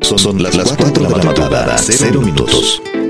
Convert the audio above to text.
Son las 4 de la madrugada, 0 minutos.